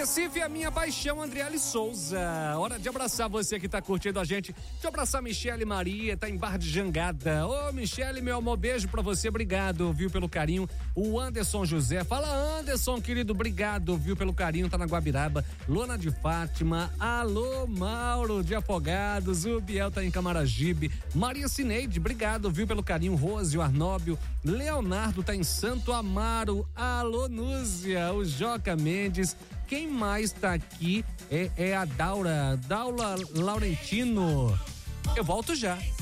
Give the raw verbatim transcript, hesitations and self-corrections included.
Recife é a minha paixão, Andriele Souza. Hora de abraçar você que tá curtindo a gente. Deixa eu abraçar a Michele Maria, tá em Barra de Jangada. Ô, Michele, meu amor, beijo pra você, obrigado, viu, pelo carinho. O Anderson José, fala Anderson, querido, obrigado, viu, pelo carinho, tá na Guabiraba. Lona de Fátima, alô, Mauro de Afogados, o Biel tá em Camaragibe. Maria Cineide, obrigado, viu, pelo carinho. Rose, o Arnóbio, Leonardo tá em Santo Amaro, alô, Núzia, o Joca Mendes. Quem mais tá aqui é, é a Daura, Daula Laurentino. Eu volto já.